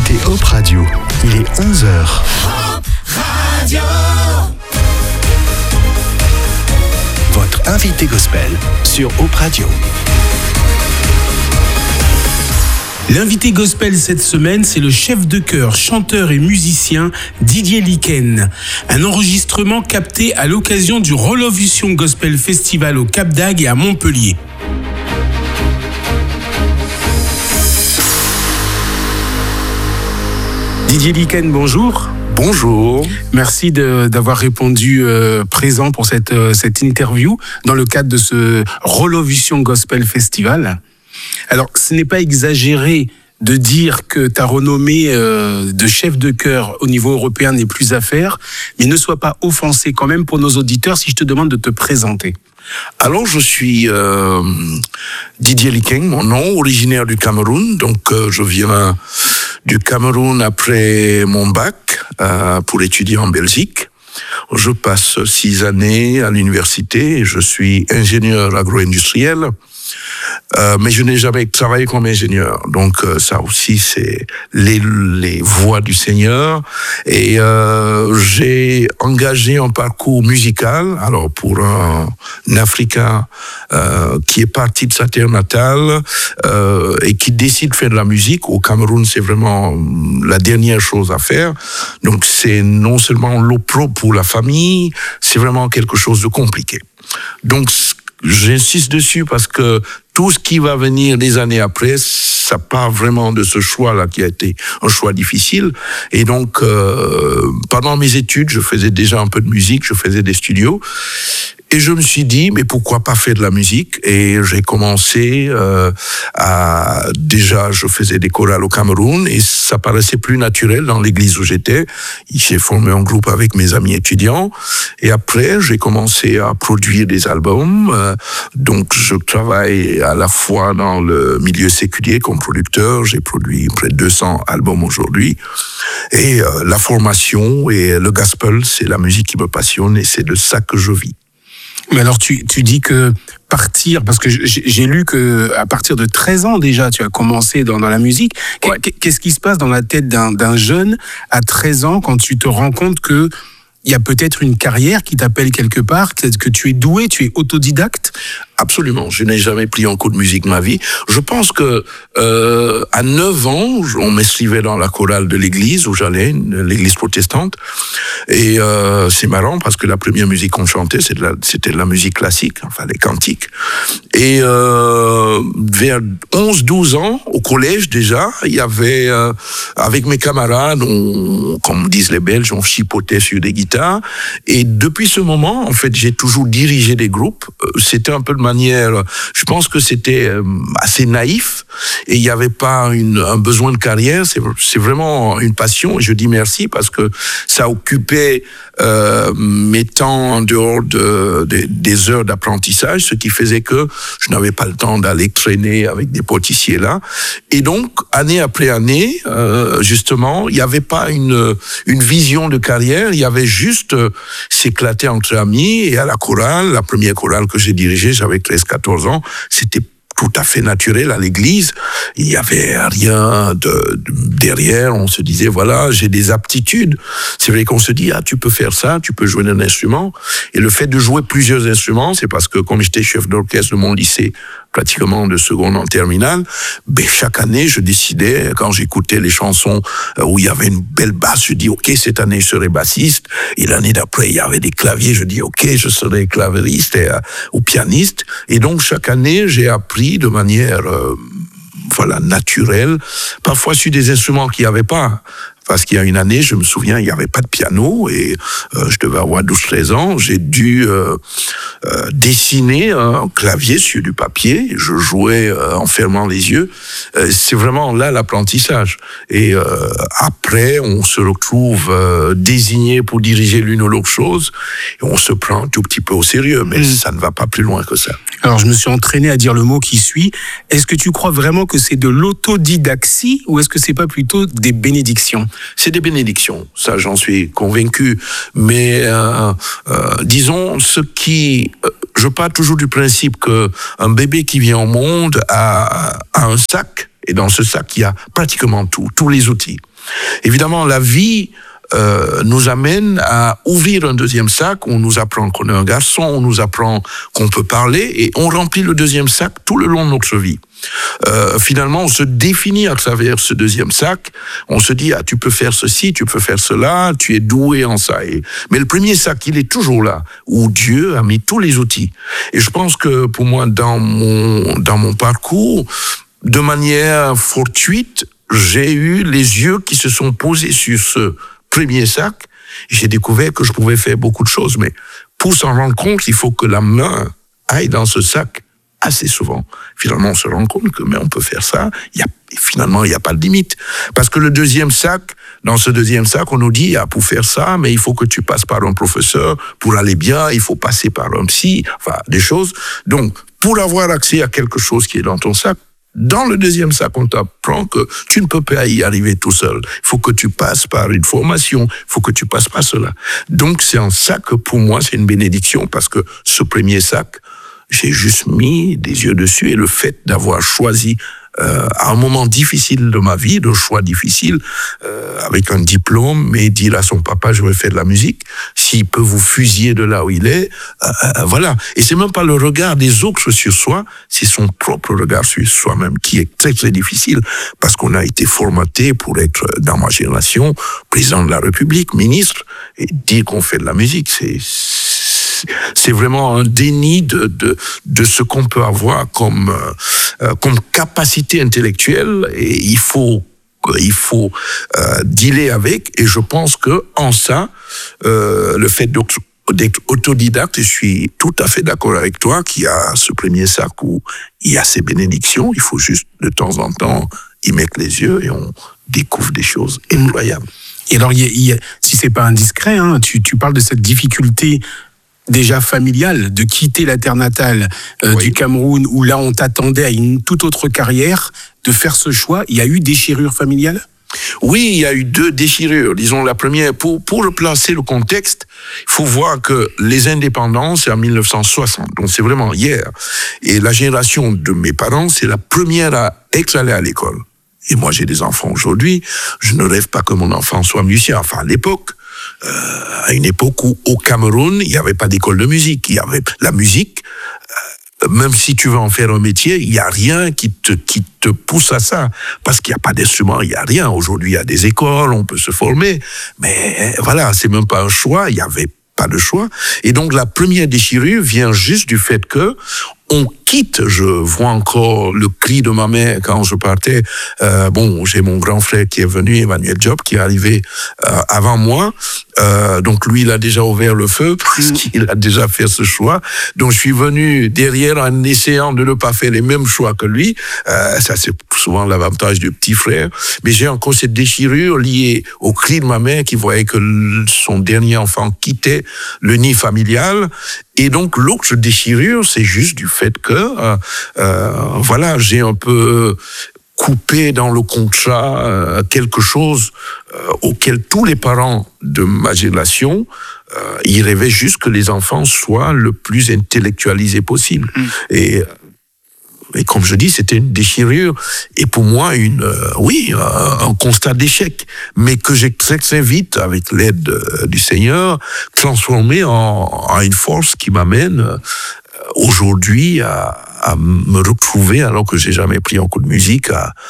écoutez Hope Radio. Il est 11h. Hope Radio. Votre invité gospel sur Hope Radio. L'invité gospel cette semaine, c'est le chef de chœur, chanteur et musicien Didier Liken. Un enregistrement capté à l'occasion du Rolovision Gospel Festival au Cap d'Agde et à Montpellier. Didier Liken, bonjour. Bonjour. Merci d'avoir répondu présent pour cette interview dans le cadre de ce Rolovision Gospel Festival. Alors, ce n'est pas exagéré de dire que ta renommée de chef de chœur au niveau européen n'est plus à faire, mais ne sois pas offensé quand même pour nos auditeurs si je te demande de te présenter. Alors, je suis Didier Liken, mon nom, originaire du Cameroun. Donc, je viens du Cameroun après mon bac pour étudier en Belgique. Je passe 6 années à l'université et je suis ingénieur agro-industriel. Mais je n'ai jamais travaillé comme ingénieur. Donc ça aussi, c'est les voies du Seigneur. Et j'ai engagé un parcours musical. Alors pour un Africain qui est parti de sa terre natale et qui décide de faire de la musique, au Cameroun, c'est vraiment la dernière chose à faire. Donc c'est non seulement l'opprobre pour la famille, c'est vraiment quelque chose de compliqué. Donc j'insiste dessus parce que tout ce qui va venir les années après, ça part vraiment de ce choix-là qui a été un choix difficile. Et donc, pendant mes études, je faisais déjà un peu de musique, je faisais des studios. Et je me suis dit, mais pourquoi pas faire de la musique? Et j'ai commencé déjà, je faisais des chorales au Cameroun et ça paraissait plus naturel dans l'église où j'étais. J'ai formé un groupe avec mes amis étudiants. Et après, j'ai commencé à produire des albums. Donc, je travaille à la fois dans le milieu séculier comme producteur. J'ai produit près de 200 albums aujourd'hui. Et la formation et le gospel, c'est la musique qui me passionne et c'est de ça que je vis. Mais alors tu dis que partir, parce que j'ai lu que à partir de 13 ans déjà, tu as commencé dans la musique. Ouais. Qu'est-ce qui se passe dans la tête d'un jeune à 13 ans quand tu te rends compte que il y a peut-être une carrière qui t'appelle quelque part, que tu es doué, tu es autodidacte? Absolument, je n'ai jamais pris en cours de musique ma vie. Je pense que à 9 ans, on m'inscrivait dans la chorale de l'église où j'allais, l'église protestante. Et c'est marrant parce que la première musique qu'on chantait, c'était de la musique classique, enfin les cantiques. Et vers 11-12 ans, au collège déjà, il y avait, avec mes camarades, comme disent les Belges, on chipotait sur des guitares. Et depuis ce moment, en fait, j'ai toujours dirigé des groupes. C'était un peu de manière, je pense que c'était assez naïf et il n'y avait pas un besoin de carrière, c'est vraiment une passion et je dis merci parce que ça occupait mes temps en dehors des heures d'apprentissage, ce qui faisait que je n'avais pas le temps d'aller traîner avec des pâtissiers là. Et donc, année après année, justement, il n'y avait pas une vision de carrière, il y avait juste s'éclater entre amis et à la chorale, la première chorale que j'ai dirigée, j'avais 13-14 ans, c'était tout à fait naturel à l'église. Il n'y avait rien derrière. On se disait, voilà, j'ai des aptitudes. C'est vrai qu'on se dit, tu peux faire ça, tu peux jouer un instrument. Et le fait de jouer plusieurs instruments, c'est parce que comme j'étais chef d'orchestre de mon lycée, pratiquement de seconde en terminale, chaque année, je décidais, quand j'écoutais les chansons où il y avait une belle basse, je dis, OK, cette année, je serai bassiste. Et l'année d'après, il y avait des claviers, je dis, OK, je serai clavieriste ou pianiste. Et donc, chaque année, j'ai appris de manière, naturelle, parfois sur des instruments qu'il n'y avait pas. Parce qu'il y a une année, je me souviens, il n'y avait pas de piano et je devais avoir 12-13 ans. J'ai dû dessiner un clavier sur du papier. Je jouais en fermant les yeux. C'est vraiment là l'apprentissage. Et après, on se retrouve désigné pour diriger l'une ou l'autre chose. Et on se prend un tout petit peu au sérieux, mais ça ne va pas plus loin que ça. Alors, je me suis entraîné à dire le mot qui suit. Est-ce que tu crois vraiment que c'est de l'autodidaxie ou est-ce que c'est pas plutôt des bénédictions? C'est des bénédictions, ça j'en suis convaincu. Mais disons, je pars toujours du principe qu'un bébé qui vient au monde a un sac Et dans ce sac, il y a pratiquement tout, tous les outils. Évidemment, la vie nous amène à ouvrir un deuxième sac. On nous apprend qu'on est un garçon, on nous apprend qu'on peut parler, et on remplit le deuxième sac tout le long de notre vie. Finalement, on se définit à travers ce deuxième sac. On se dit, tu peux faire ceci, tu peux faire cela, tu es doué en ça. Mais le premier sac, il est toujours là, où Dieu a mis tous les outils. Et je pense que pour moi, dans mon parcours, de manière fortuite, j'ai eu les yeux qui se sont posés sur ce premier sac. J'ai découvert que je pouvais faire beaucoup de choses, mais pour s'en rendre compte, il faut que la main aille dans ce sac assez souvent. Finalement, on se rend compte que, mais on peut faire ça. Finalement, il n'y a pas de limite. Parce que le deuxième sac, dans ce deuxième sac, on nous dit, pour faire ça, mais il faut que tu passes par un professeur. Pour aller bien, il faut passer par un psy. Enfin, des choses. Donc, pour avoir accès à quelque chose qui est dans ton sac, dans le deuxième sac, on t'apprend que tu ne peux pas y arriver tout seul. Il faut que tu passes par une formation. Il faut que tu passes par cela. Donc, c'est un sac que, pour moi, c'est une bénédiction, parce que ce premier sac, j'ai juste mis des yeux dessus, et le fait d'avoir choisi à un moment difficile de ma vie, de choix difficile, avec un diplôme, mais dire à son papa, je vais faire de la musique, s'il peut vous fusiller de là où il est, voilà. Et c'est même pas le regard des autres sur soi, c'est son propre regard sur soi-même, qui est très très difficile, parce qu'on a été formaté pour être, dans ma génération, président de la République, ministre, et dire qu'on fait de la musique, c'est vraiment un déni de ce qu'on peut avoir comme capacité intellectuelle, et il faut dealer avec. Et je pense que en ça, le fait d'être autodidacte, je suis tout à fait d'accord avec toi, qu'il y a ce premier sac où il y a ces bénédictions. Il faut juste de temps en temps y mettre les yeux, et on découvre des choses incroyables. Et alors, si c'est pas indiscret, hein, tu parles de cette difficulté déjà familiale, de quitter la terre natale du Cameroun, où là on t'attendait à une toute autre carrière, de faire ce choix. Il y a eu déchirure familiale ? Oui, il y a eu 2 déchirures. Disons, la première, pour replacer le contexte, il faut voir que les indépendances, c'est en 1960, donc c'est vraiment hier. Et la génération de mes parents, c'est la première à être allée à l'école. Et moi, j'ai des enfants aujourd'hui, je ne rêve pas que mon enfant soit musicien. Enfin, à une époque où au Cameroun, il n'y avait pas d'école de musique. Il y avait la musique, même si tu veux en faire un métier, il n'y a rien qui te pousse à ça. Parce qu'il n'y a pas d'instrument, il n'y a rien. Aujourd'hui, il y a des écoles, on peut se former. Mais voilà, c'est même pas un choix, il n'y avait pas de choix. Et donc, la première déchirure vient juste du fait que on quitte, je vois encore le cri de ma mère quand je partais. J'ai mon grand frère qui est venu, Emmanuel Diop, qui est arrivé avant moi. Donc lui, il a déjà ouvert le feu parce qu'il a déjà fait ce choix. Donc je suis venu derrière en essayant de ne pas faire les mêmes choix que lui. Ça, c'est souvent l'avantage du petit frère. Mais j'ai encore cette déchirure liée au cri de ma mère qui voyait que son dernier enfant quittait le nid familial. Et donc, l'autre déchirure, c'est juste du fait que, j'ai un peu coupé dans le contrat quelque chose auquel tous les parents de ma génération, ils rêvaient juste que les enfants soient le plus intellectualisés possible. Et comme je dis, c'était une déchirure, et pour moi, un constat d'échec, mais que j'ai très très vite, avec l'aide du Seigneur, transformé en une force qui m'amène aujourd'hui à me retrouver, alors que j'ai jamais pris un coup de musique,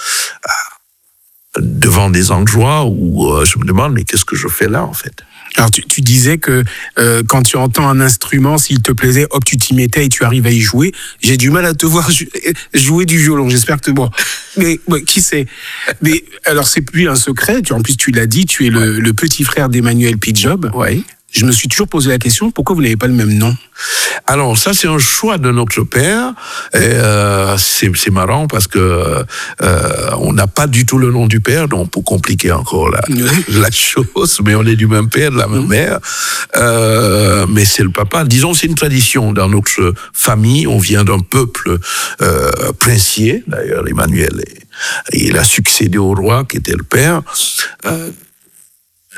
devant des endroits où je me demande, mais qu'est-ce que je fais là en fait ? Alors tu disais que quand tu entends un instrument, s'il te plaisait, hop, tu t'y mettais et tu arrives à y jouer. J'ai du mal à te voir jouer du violon. J'espère que mais qui sait. Mais alors c'est plus un secret. En plus tu l'as dit, tu es le petit frère d'Emmanuel P-Job. Ouais. Je me suis toujours posé la question, pourquoi vous n'avez pas le même nom ? Alors ça, c'est un choix de notre père. Et, c'est marrant parce que on n'a pas du tout le nom du père, donc pour compliquer encore la chose, mais on est du même père, de la même mère. Mais c'est le papa. Disons, c'est une tradition dans notre famille. On vient d'un peuple princier. D'ailleurs, Emmanuel, il a succédé au roi qui était le père.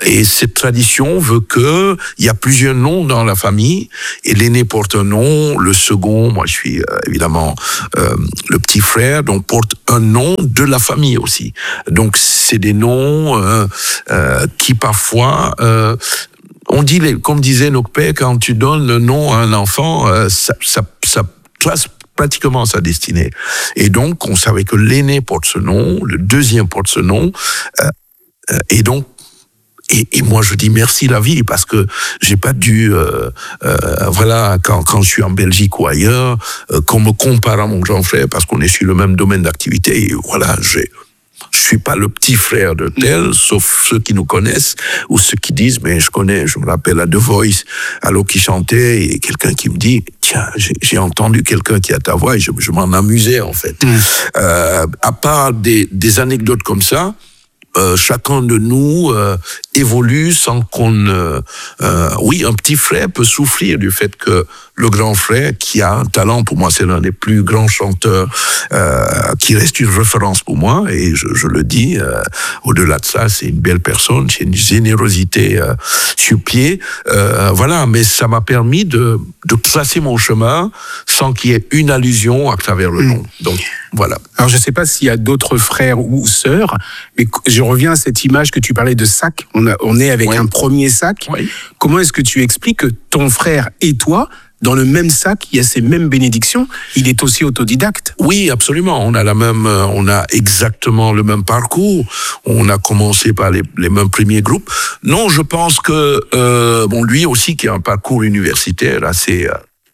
Et cette tradition veut que il y a plusieurs noms dans la famille et l'aîné porte un nom, le second, moi je suis évidemment le petit frère, donc porte un nom de la famille aussi. Donc c'est des noms qui parfois on dit, comme disait nos pères, quand tu donnes le nom à un enfant, ça trace pratiquement sa destinée. Et donc on savait que l'aîné porte ce nom, le deuxième porte ce nom, et donc et moi je dis merci la vie parce que j'ai pas dû voilà quand je suis en Belgique ou ailleurs qu'on me compare à mon grand frère parce qu'on est sur le même domaine d'activité et voilà je suis pas le petit frère de tel, sauf ceux qui nous connaissent ou ceux qui disent mais je me rappelle à The Voice, Allo qui chantait et quelqu'un qui me dit tiens j'ai entendu quelqu'un qui a ta voix et je m'en amusais en fait. À part des anecdotes comme ça. Chacun de nous évolue sans qu'on... oui, un petit frère peut souffrir du fait que le grand frère, qui a un talent, pour moi c'est l'un des plus grands chanteurs, qui reste une référence pour moi, et je le dis, au-delà de ça, c'est une belle personne, c'est une générosité sur pied, voilà, mais ça m'a permis de tracer mon chemin sans qu'il y ait une allusion à travers le nom. Donc, voilà. Alors, je ne sais pas s'il y a d'autres frères ou sœurs, mais je reviens à cette image que tu parlais de sac. On est avec un premier sac. Oui. Comment est-ce que tu expliques que ton frère et toi, dans le même sac, il y a ces mêmes bénédictions? Il est aussi autodidacte. Oui, absolument. On a exactement le même parcours. On a commencé par les mêmes premiers groupes. Non, je pense que lui aussi qui a un parcours universitaire assez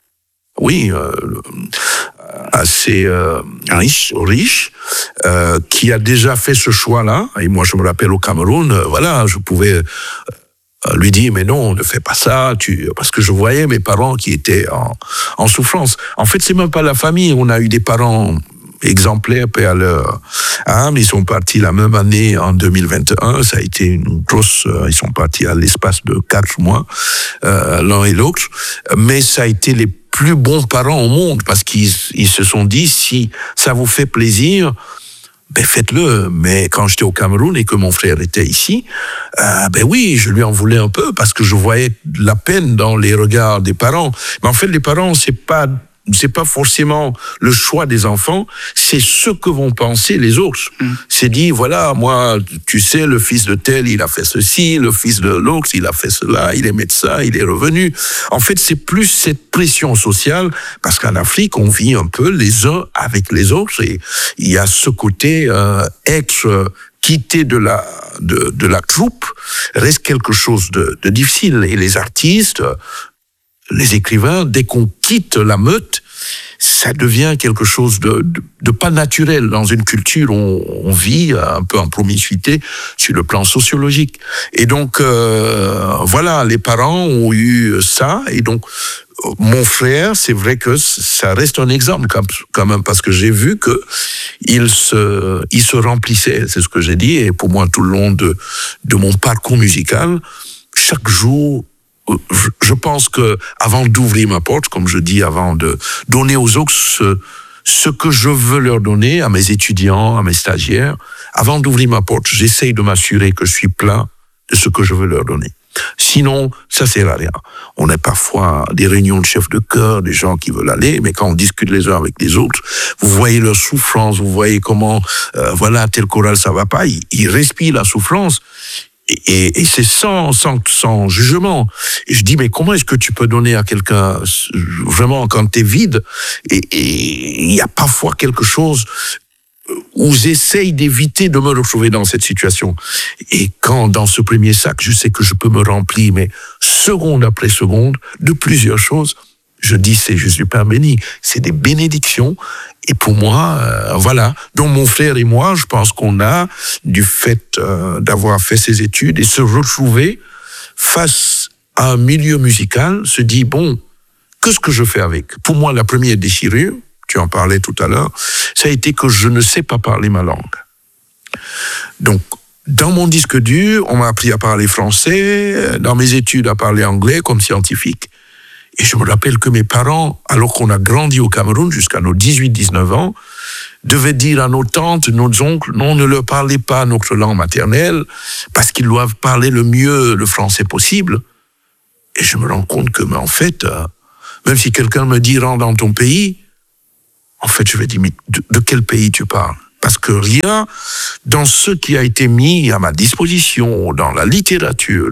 assez riche, qui a déjà fait ce choix-là. Et moi, je me rappelle au Cameroun, je pouvais lui dire mais non, ne fais pas ça, parce que je voyais mes parents qui étaient en souffrance. En fait, c'est même pas la famille. On a eu des parents exemplaires, paix à leur âme. Ils sont partis la même année en 2021. Ça a été une grosse. Ils sont partis à l'espace de 4 mois, l'un et l'autre. Mais ça a été les plus bons parents au monde parce qu'ils se sont dit si ça vous fait plaisir, ben faites-le. Mais quand j'étais au Cameroun et que mon frère était ici, oui, je lui en voulais un peu parce que je voyais la peine dans les regards des parents. Mais en fait, les parents, c'est pas forcément le choix des enfants, c'est ce que vont penser les autres. C'est dit, voilà, moi, tu sais, le fils de tel, il a fait ceci, le fils de l'autre, il a fait cela, il est médecin, il est revenu. En fait, c'est plus cette pression sociale, parce qu'en Afrique, on vit un peu les uns avec les autres, et il y a ce côté être quitté de la troupe reste quelque chose de difficile. Et les artistes, les écrivains, dès qu'on quitte la meute, ça devient quelque chose de pas naturel dans une culture où on vit un peu en promiscuité sur le plan sociologique. Et donc, les parents ont eu ça. Et donc, mon frère, c'est vrai que ça reste un exemple quand même, parce que j'ai vu que il se remplissait, c'est ce que j'ai dit. Et pour moi, tout le long de mon parcours musical, chaque jour, je pense que avant d'ouvrir ma porte, comme je dis, avant de donner aux autres ce que je veux leur donner, à mes étudiants, à mes stagiaires, avant d'ouvrir ma porte, j'essaye de m'assurer que je suis plein de ce que je veux leur donner. Sinon, ça sert à rien. On a parfois des réunions de chefs de chœur, des gens qui veulent aller, mais quand on discute les uns avec les autres, vous voyez leur souffrance, vous voyez comment, tel choral ça va pas, ils respirent la souffrance. Et c'est sans jugement. Et je dis, mais comment est-ce que tu peux donner à quelqu'un vraiment quand t'es vide? Et il y a parfois quelque chose où j'essaye d'éviter de me retrouver dans cette situation. Et quand, dans ce premier sac, je sais que je peux me remplir, mais seconde après seconde, de plusieurs choses, je dis, je suis Père béni. C'est des bénédictions. Et pour moi, Donc mon frère et moi, je pense qu'on a, du fait d'avoir fait ces études et se retrouver face à un milieu musical, se dit, bon, qu'est-ce que je fais avec? Pour moi, la première déchirure, tu en parlais tout à l'heure, ça a été que je ne sais pas parler ma langue. Donc, dans mon disque dur, on m'a appris à parler français, dans mes études à parler anglais comme scientifique. Et je me rappelle que mes parents, alors qu'on a grandi au Cameroun jusqu'à nos 18-19 ans, devaient dire à nos tantes, nos oncles, non, ne leur parlez pas notre langue maternelle, parce qu'ils doivent parler le mieux le français possible. Et je me rends compte que, mais en fait, même si quelqu'un me dit « rentre dans ton pays », en fait, je vais dire « mais de quel pays tu parles ?» Parce que rien dans ce qui a été mis à ma disposition, dans la littérature,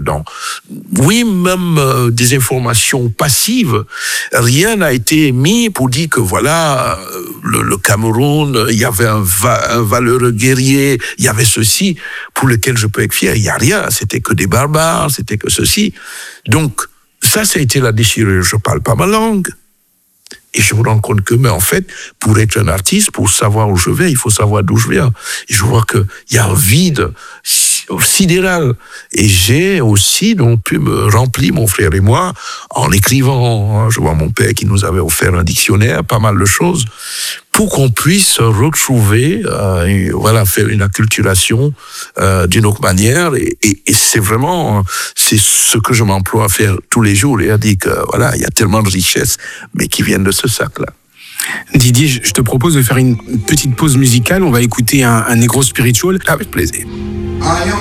même des informations passives, rien n'a été mis pour dire que voilà, le Cameroun, il y avait un valeureux guerrier, il y avait ceci pour lequel je peux être fier. Il n'y a rien, c'était que des barbares, c'était que ceci. Donc, ça a été la déchirure. Je parle pas ma langue. Et je me rends compte que, mais en fait, pour être un artiste, pour savoir où je vais, il faut savoir d'où je viens. Et je vois qu'il y a un vide sidéral. Et j'ai aussi donc pu me remplir, mon frère et moi, en écrivant. Je vois mon père qui nous avait offert un dictionnaire, pas mal de choses, pour qu'on puisse retrouver, faire une acculturation d'une autre manière. Et c'est vraiment, c'est ce que je m'emploie à faire tous les jours. Et à dire que voilà, il y a tellement de richesses, mais qui viennent de ce sac-là. Didier, je te propose de faire une petite pause musicale. On va écouter un Negro Spiritual. Avec plaisir.